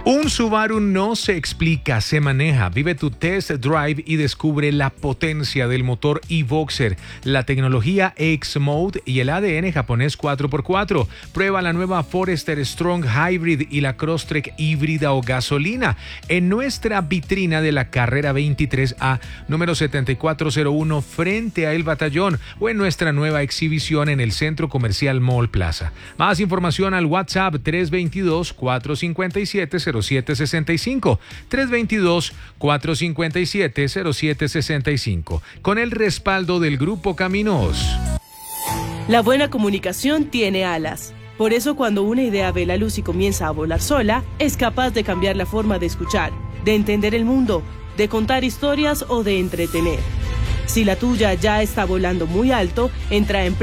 Un Subaru no se explica, se maneja. Vive tu test drive y descubre la potencia del motor e-Boxer, la tecnología X-Mode y el ADN japonés 4x4. Prueba la nueva Forester Strong Hybrid y la Crosstrek híbrida o gasolina en nuestra vitrina de la carrera 23A, número 7401, frente a El Batallón, o en nuestra nueva exhibición en el Centro Comercial Mall Plaza. Más información al WhatsApp 322-457-0765. 322-457-0765. Con el respaldo del Grupo Caminos. La buena comunicación tiene alas. Por eso, cuando una idea ve la luz y comienza a volar sola, es capaz de cambiar la forma de escuchar, de entender el mundo, de contar historias o de entretener. Si la tuya ya está volando muy alto, entra en